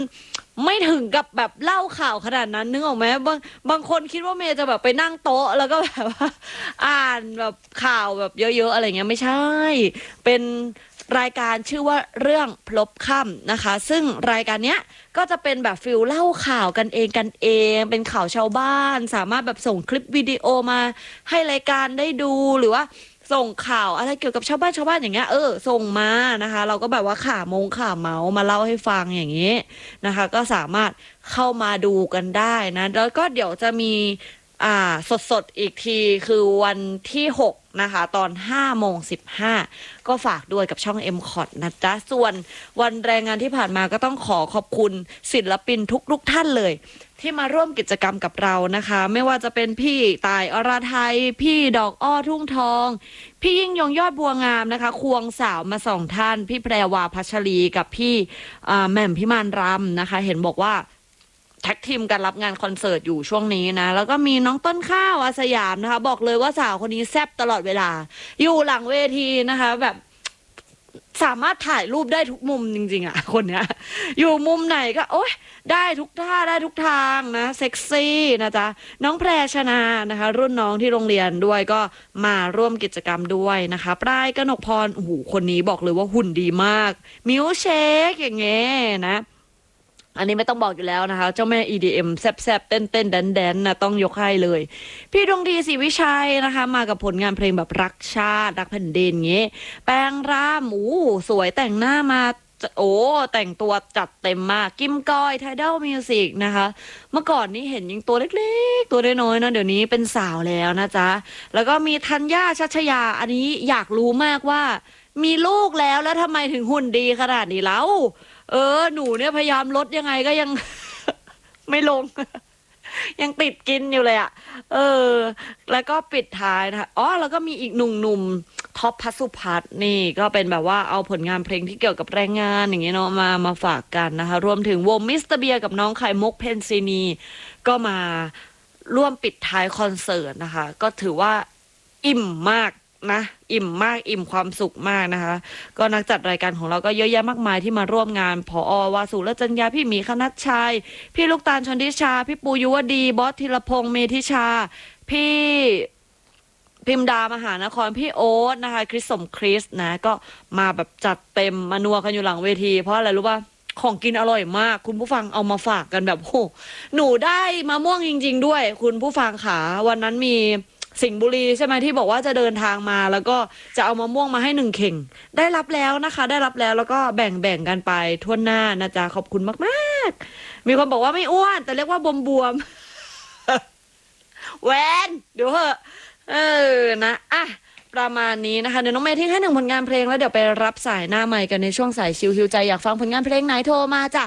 ไม่ถึงกับแบบเล่าข่าวขนาดนั้นนึกออกไหมบางคนคิดว่าเมย์จะแบบไปนั่งโต๊ะแล้วก็แบบว่าอ่านแบบข่าวแบบเยอะๆอะไรเงี้ยไม่ใช่เป็นรายการชื่อว่าเรื่องพลบค่ำนะคะซึ่งรายการเนี้ยก็จะเป็นแบบฟิลเล่าข่าวกันเองเป็นข่าวชาวบ้านสามารถแบบส่งคลิปวิดีโอมาให้รายการได้ดูหรือว่าส่งข่าวอะไรเกี่ยวกับชาวบ้านอย่างเงี้ยส่งมานะคะเราก็แบบว่าข่าวเมาส์มาเล่าให้ฟังอย่างนี้นะคะก็สามารถเข้ามาดูกันได้นะแล้วก็เดี๋ยวจะมีสดอีกทีคือวันที่6นะคะตอน5:15ก็ฝากด้วยกับช่อง M c o t นะจ๊ะส่วนวันแรงงานที่ผ่านมาก็ต้องขอบคุณศิลปินทุกท่านเลยที่มาร่วมกิจกรรมกับเรานะคะไม่ว่าจะเป็นพี่ต่ายอรไทยพี่ดอกอ้อทุ่งทองพี่ยิ่งยงยอดบัวงามนะคะควงสาวมา2ท่านพี่แพรวาพัชรีกับพี่แหม่มพิมานรำนะคะเห็นบอกว่าแท็กทีมการรับงานคอนเสิร์ตอยู่ช่วงนี้นะแล้วก็มีน้องต้นข้าวอาสยามนะคะบอกเลยว่าสาวคนนี้แซ่บตลอดเวลาอยู่หลังเวทีนะคะแบบสามารถถ่ายรูปได้ทุกมุมจริงๆอ่ะคนเนี้ยอยู่มุมไหนก็โอ๊ยได้ทุกท่าได้ทุกทางนะเซ็กซี่นะจ๊ะน้องแพรชนานะคะรุ่นน้องที่โรงเรียนด้วยก็มาร่วมกิจกรรมด้วยนะคะปลายกนกพรโอ้โหคนนี้บอกเลยว่าหุ่นดีมากมิวเชคอย่างเงี้ยนะอันนี้ไม่ต้องบอกอยู่แล้วนะคะเจ้าแม่ EDM แซบๆเต้นๆแดนๆนะต้องยกให้เลยพี่ดวงดีศรีวิชัยนะคะมากับผลงานเพลงแบบรักชาติรักแผ่นดินเงี้ยแปลงร่ามสวยแต่งหน้ามาแต่งตัวจัดเต็มมากกิมกอยไทดอลมิวสิกนะคะเมื่อก่อนนี้เห็นยังตัวเล็กๆตัวน้อยๆนะเดี๋ยวนี้เป็นสาวแล้วนะจ๊ะแล้วก็มีธัญญาชัชยาอันนี้อยากรู้มากว่ามีลูกแล้วทำไมถึงหุ่นดีขนาดนี้แล้วหนูเนี่ยพยายามลดยังไงก็ยัง ไม่ลง ยังติดกินอยู่เลยอ่ะเออแล้วก็ปิดท้ายนะคะแล้วก็มีอีกหนุ่มท็อปพัสสุพัฒน์นี่ก็เป็นแบบว่าเอาผลงานเพลงที่เกี่ยวกับแรงงานอย่างเงี้ยเนาะมาฝากกันนะคะรวมถึงวงมิสเตอร์เบียร์กับน้องไข่มุกเพนซินีก็มาร่วมปิดท้ายคอนเสิร์ตนะคะก็ถือว่าอิ่มมากนะอิ่มมากอิ่มความสุขมากนะคะก็นักจัดรายการของเราก็เยอะแยะมากมายที่มาร่วมงานผอ.วาสุรจัญญาพี่หมีคณัชชัยพี่ลูกตาลชนทิชาพี่ปูยุวดีบอสธีรพงษ์เมธิชาพี่พิมดามหานครพี่โอ๊ตนะคะคริสสมคริสนะก็มาแบบจัดเต็มมานัวกันอยู่หลังเวทีเพราะอะไรรู้ป่ะของกินอร่อยมากคุณผู้ฟังเอามาฝากกันแบบโหหนูได้มะม่วงจริงๆด้วยคุณผู้ฟังค่ะวันนั้นมีสิงห์บุรีใช่ไหมที่บอกว่าจะเดินทางมาแล้วก็จะเอามะม่วงมาให้1 เข่งได้รับแล้วนะคะได้รับแล้วแล้วก็แบ่งกันไปทั่วหน้านะจ๊ะขอบคุณมากๆมีคนบอกว่าไม่อ้วนแต่เรียกว่าบวมๆแวนเดี๋ยวเหอะนะประมาณนี้นะคะเดี๋ยวน้องเมย์ทิ้งให้1 ผลงานเพลงแล้วเดี๋ยวไปรับสายหน้าใหม่กันในช่วงสายชิวฮิวใจอยากฟังผลงานเพลงไหนโทรมาจ้ะ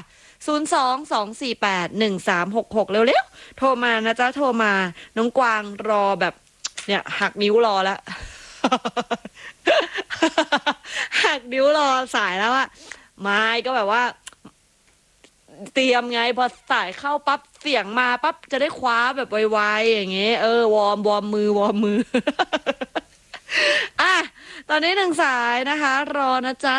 02-248-1366เร็วๆโทรมานะจ๊ะโทรมาน้องกวางรอแบบเนี่ยหักนิ้วรอแล้ว หักนิ้วรอสายแล้วอะไม่ก็แบบว่าเตรียมไงพอสายเข้าปั๊บเสียงมาปั๊บจะได้คว้าแบบไวๆอย่างเงี้ยวอร์มมือ ตอนนี้1 สายนะคะรอนะจ๊ะ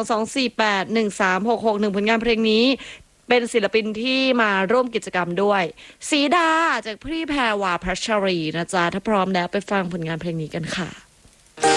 02-248-1366ผลงานเพลงนี้เป็นศิลปินที่มาร่วมกิจกรรมด้วยสีดาจากพี่แพรวาพัชรีนะจ๊ะถ้าพร้อมแล้วไปฟังผลงานเพลงนี้กันค่ะ